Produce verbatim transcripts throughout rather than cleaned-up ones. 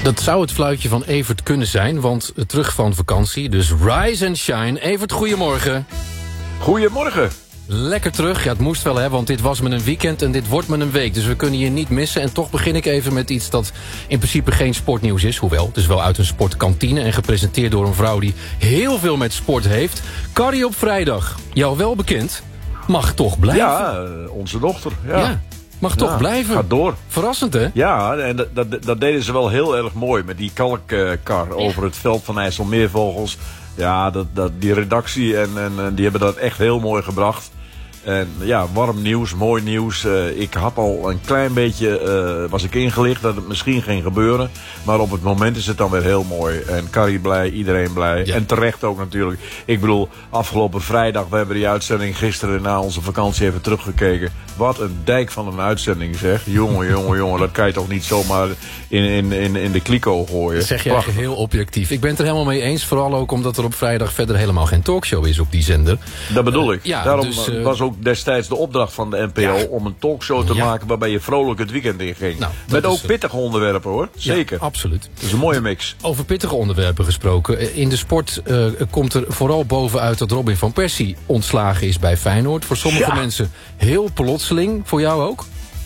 Dat zou het fluitje van Evert kunnen zijn, want terug van vakantie. Dus rise and shine. Evert, goedemorgen. Goedemorgen. Lekker terug. Ja, het moest wel, hè, want dit was me een weekend en dit wordt me een week. Dus we kunnen je niet missen. En toch begin ik even met iets dat in principe geen sportnieuws is. Hoewel, het is wel uit een sportkantine en gepresenteerd door een vrouw die heel veel met sport heeft. Carrie op vrijdag, jou wel bekend, mag toch blijven. Ja, onze dochter. Ja. ja. Mag toch ja, blijven. Gaat door. Verrassend, hè? Ja, en dat, dat, dat deden ze wel heel erg mooi met die kalkkar uh, over het veld van IJsselmeervogels. Ja, dat, dat, die redactie en, en, en die hebben dat echt heel mooi gebracht. En ja, warm nieuws, mooi nieuws. Uh, ik had al een klein beetje, uh, was ik ingelicht dat het misschien ging gebeuren. Maar op het moment is het dan weer heel mooi. En Carrie blij, iedereen blij. Ja. En terecht ook natuurlijk. Ik bedoel, afgelopen vrijdag, we hebben die uitzending gisteren na onze vakantie even teruggekeken. Wat een dijk van een uitzending, zeg. Jongen, jongen, jongen, dat kan je toch niet zomaar in, in, in, in de kliko gooien. Dat zeg je eigenlijk heel objectief. Ik ben het er helemaal mee eens. Vooral ook omdat er op vrijdag verder helemaal geen talkshow is op die zender. Dat bedoel ik. Uh, ja, Daarom dus, uh, was ook destijds de opdracht van de N P O ja. om een talkshow te ja. maken waarbij je vrolijk het weekend in ging. Nou, met ook pittige onderwerpen, hoor. Zeker. Ja, absoluut. Dat is een mooie mix. Over pittige onderwerpen gesproken. In de sport uh, komt er vooral bovenuit dat Robin van Persie ontslagen is bij Feyenoord. Voor sommige ja. mensen heel plotseling. Voor jou ook?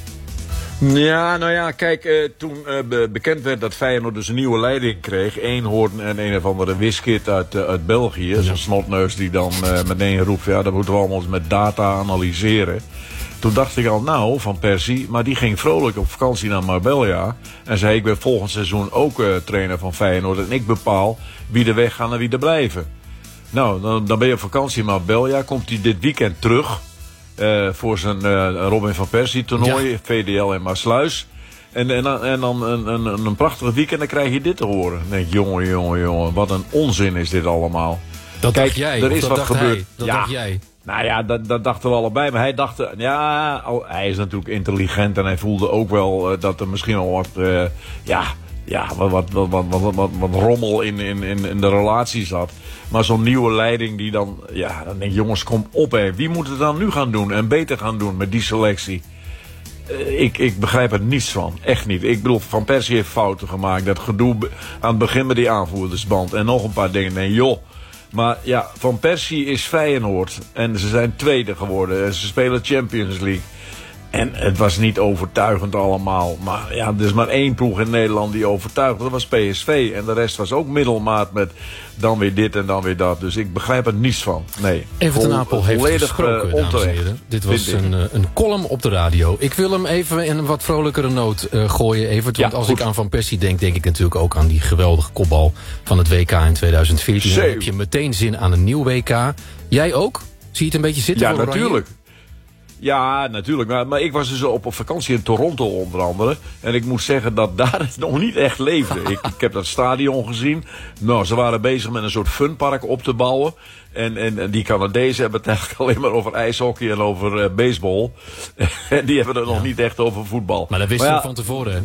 Ja, nou ja, kijk, uh, toen uh, be- bekend werd dat Feyenoord dus een nieuwe leiding kreeg. Eenhoorn en een of andere wiskit uit, uh, uit België. Ja. Zo'n snotneus die dan uh, meteen roept, ja, dat moeten we allemaal eens met data analyseren. Toen dacht ik al, nou, Van Persie, maar die ging vrolijk op vakantie naar Marbella. En zei, ik ben volgend seizoen ook uh, trainer van Feyenoord. En ik bepaal wie er weggaan en wie er blijven. Nou, dan, dan ben je op vakantie in Marbella. Komt hij dit weekend terug. Uh, voor zijn uh, Robin van Persie toernooi, ja. V D L en Maasluis. En, en, en dan een, een, een prachtig weekend, dan krijg je dit te horen. Dan denk ik, jongen, jongen, jongen, wat een onzin is dit allemaal. Dat Kijk, dacht jij, er is dat wat dacht gebeurd. Hij, dat ja. dacht jij. Nou ja, dat, dat dachten we allebei. Maar hij dacht, ja, oh, hij is natuurlijk intelligent. En hij voelde ook wel uh, dat er misschien al wat, uh, ja, ja, wat, wat, wat, wat, wat, wat, wat rommel in, in, in, in de relatie zat. Maar zo'n nieuwe leiding die dan, ja, dan denk je, jongens, kom op, hè. Wie moet het dan nu gaan doen en beter gaan doen met die selectie? Uh, ik, ik begrijp er niets van, echt niet. Ik bedoel, Van Persie heeft fouten gemaakt. Dat gedoe aan het begin met die aanvoerdersband en nog een paar dingen. Nee, joh. Maar ja, Van Persie is Feyenoord en ze zijn tweede geworden en ze spelen Champions League. En het was niet overtuigend allemaal. Maar ja, er is maar één ploeg in Nederland die overtuigde. Dat was P S V. En de rest was ook middelmaat met dan weer dit en dan weer dat. Dus ik begrijp er niets van. Nee. Evert ten Apel heeft gesproken, uh, dames en heren. Dit was een, uh, een column op de radio. Ik wil hem even in een wat vrolijkere noot uh, gooien, Evert. Want ja, als goed. ik aan Van Persie denk, denk ik natuurlijk ook aan die geweldige kopbal van het W K in tweeduizend veertien. Dan heb je meteen zin aan een nieuw W K. Jij ook? Zie je het een beetje zitten? Ja, voor natuurlijk. Ja, natuurlijk. Maar, maar ik was dus op, op vakantie in Toronto onder andere. En ik moet zeggen dat daar het nog niet echt leefde. ik, ik heb dat stadion gezien. Nou, ze waren bezig met een soort funpark op te bouwen. En, en, en die Canadezen hebben het eigenlijk alleen maar over ijshockey en over uh, baseball. En die hebben het ja. nog niet echt over voetbal. Maar dat wist je ja, van tevoren, hè?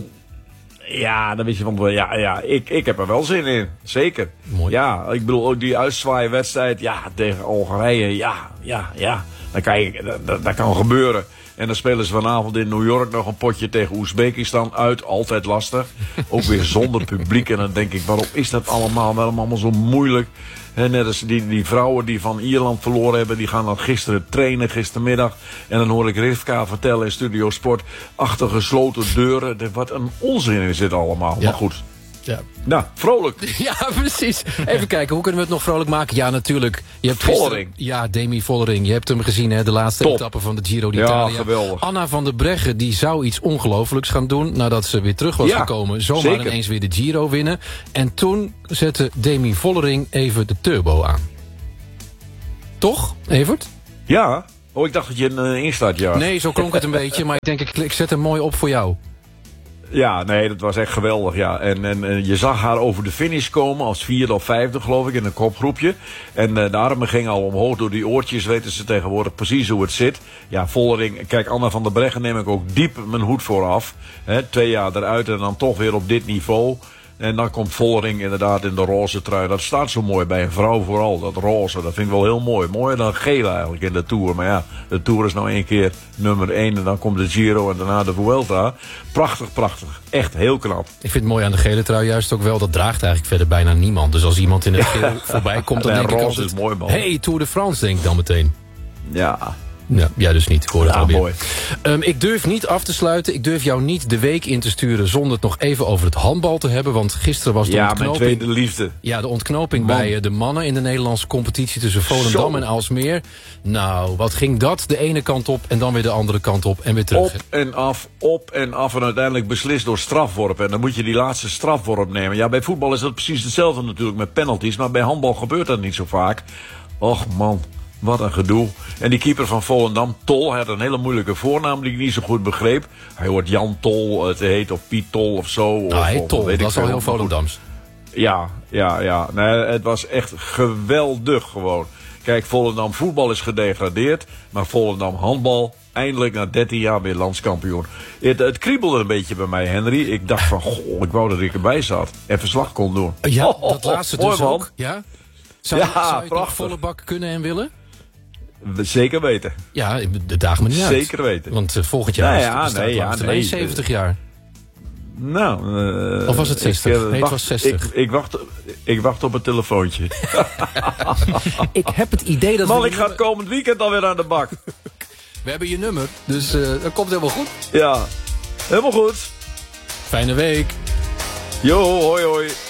Ja, dan wist je van, ja, ja ik, ik heb er wel zin in. Zeker. Mooi. Ja, ik bedoel ook die uitzwaaiwedstrijd. Ja, tegen Algerije. Ja, ja, ja. Dan kan je, dat, dat kan gebeuren. En dan spelen ze vanavond in New York nog een potje tegen Oezbekistan uit. Altijd lastig. Ook weer zonder publiek. En dan denk ik, waarom is dat allemaal, waarom allemaal zo moeilijk? He, net als die, die vrouwen die van Ierland verloren hebben. Die gaan dan gisteren trainen, gistermiddag. En dan hoor ik Rivka vertellen in Studio Sport. Achter gesloten deuren. Wat een onzin is dit allemaal. Ja. Maar goed. Ja. Nou, vrolijk. Ja, precies. Even kijken, hoe kunnen we het nog vrolijk maken? Ja, natuurlijk. Je hebt Vollering. Ja, Demi Vollering. Je hebt hem gezien, hè? De laatste Top. etappe van de Giro d'Italia. Ja, geweldig. Anna van der Breggen, die zou iets ongelooflijks gaan doen nadat ze weer terug was ja, gekomen. Zomaar zeker. ineens weer de Giro winnen. En toen zette Demi Vollering even de turbo aan. Toch, Evert? Ja. Oh, ik dacht dat je een uh, instart, ja. Nee, zo klonk het een beetje. Maar ik denk, ik, ik zet hem mooi op voor jou. Ja, nee, dat was echt geweldig, ja. En, en, en je zag haar over de finish komen als vierde of vijfde, geloof ik, in een kopgroepje. En uh, de armen gingen al omhoog door die oortjes, weten ze tegenwoordig precies hoe het zit. Ja, Vollering, kijk, Anna van der Breggen neem ik ook diep mijn hoed voor af. Hè, twee jaar eruit en dan toch weer op dit niveau. En dan komt Vollering inderdaad in de roze trui. Dat staat zo mooi bij een vrouw vooral, dat roze. Dat vind ik wel heel mooi. Mooier dan geel eigenlijk in de Tour. Maar ja, de Tour is nou één keer nummer één. En dan komt de Giro en daarna de Vuelta. Prachtig, prachtig. Echt heel knap. Ik vind het mooi aan de gele trui juist ook wel. Dat draagt eigenlijk verder bijna niemand. Dus als iemand in het geel voorbij komt, dan ja, denk ik altijd... is mooi, man. Hey, Tour de France, denk ik dan meteen. Ja... Ja, jij dus niet. Ik hoor het ja, alweer. mooi. Um, ik durf niet af te sluiten. Ik durf jou niet de week in te sturen zonder het nog even over het handbal te hebben. Want gisteren was de ja, ontknoping... mijn tweede liefde. Ja, de ontknoping Man. bij uh, de mannen in de Nederlandse competitie tussen Volendam Zo. en Aalsmeer. Nou, wat ging dat de ene kant op en dan weer de andere kant op en weer terug. Op en af, op en af en uiteindelijk beslist door strafworpen. En dan moet je die laatste strafworp nemen. Ja, bij voetbal is dat precies hetzelfde natuurlijk met penalties. Maar bij handbal gebeurt dat niet zo vaak. Och man... Wat een gedoe. En die keeper van Volendam, Tol, hij had een hele moeilijke voornaam die ik niet zo goed begreep. Hij wordt Jan Tol, het heet, of Piet Tol of zo. Nou, of, hij of, Tol, weet dat ik is al veel. heel Volendams. Ja, ja, ja. Nee, het was echt geweldig gewoon. Kijk, Volendam voetbal is gedegradeerd, maar Volendam handbal eindelijk na dertien jaar weer landskampioen. Het, het kriebelde een beetje bij mij, Henry. Ik dacht van, goh, ik wou dat ik erbij zat en verslag kon doen. Ja, oh, oh, dat laatste mooi, dus man. ook. Ja? Zou, Ja, zou je het nog prachtig. volle bak kunnen en willen? Zeker weten. Ja, de daag me niet uit. Zeker weten. Want uh, volgend jaar Nou is ja, het nee, ja, nee. zeventig jaar. Nou, uh, Of was het zestig? Ik, uh, nee, het wacht, was zestig. Ik, ik, wacht, ik wacht op een telefoontje. Ik heb het idee dat Man, we... ik ga het komend weekend alweer aan de bak. We hebben je nummer, dus uh, dat komt helemaal goed. Ja, helemaal goed. Fijne week. Jo, hoi hoi.